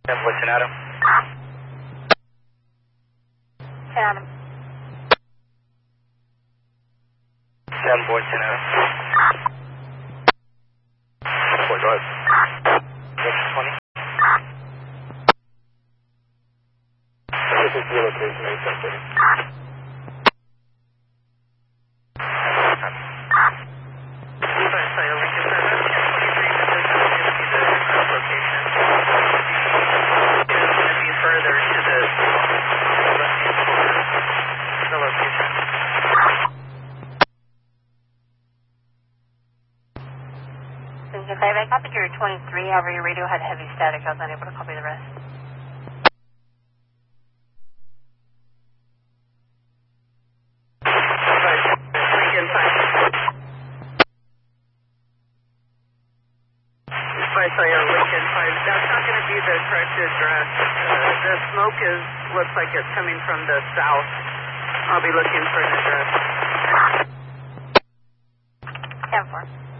What's an Adam? Adam. 7 boys, 10 Adam. 4, go ahead. 20. This is your location, 8 I copied your 23, however your radio had heavy static. I was unable to copy the rest. Lincoln 5. Lincoln 5. That's not going to be the correct address. The smoke looks like it's coming from the south. I'll be looking for an address. 10-4.